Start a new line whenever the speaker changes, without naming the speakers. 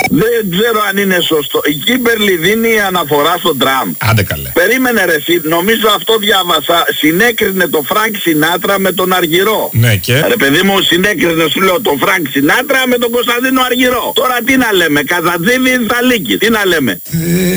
Δεν ξέρω αν είναι σωστό. Η Κίμπερλι δίνει αναφορά στον Τραμπ.
Άντε καλέ.
Περίμενε ρε εσύ, νομίζω αυτό διάβασα. Συνέκρινε το Φρανκ Σινάτρα με τον Αργυρό.
Ναι και.
Ρε παιδί μου, συνέκρινε σου λέω το Φρανκ Σινάτρα με τον Κωνσταντίνο Αργυρό. Τώρα τι να λέμε, Καζατζίδη ή Θαλίκη, τι να λέμε.